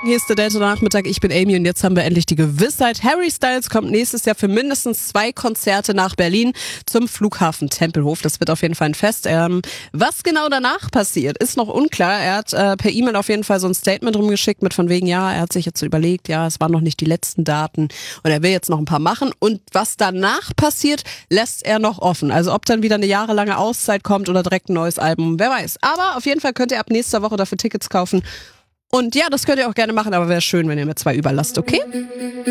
Hier ist der Delta-Nachmittag, ich bin Amy und jetzt haben wir endlich die Gewissheit. Harry Styles kommt nächstes Jahr für mindestens 2 Konzerte nach Berlin zum Flughafen Tempelhof. Das wird auf jeden Fall ein Fest. Was genau danach passiert, ist noch unklar. Er hat per E-Mail auf jeden Fall so ein Statement rumgeschickt mit von wegen, ja, er hat sich jetzt so überlegt, ja, es waren noch nicht die letzten Daten und er will jetzt noch ein paar machen. Und was danach passiert, lässt er noch offen. Also ob dann wieder eine jahrelange Auszeit kommt oder direkt ein neues Album, wer weiß. Aber auf jeden Fall könnt ihr ab nächster Woche dafür Tickets kaufen. Und ja, das könnt ihr auch gerne machen, aber wäre schön, wenn ihr mir 2 überlasst, okay?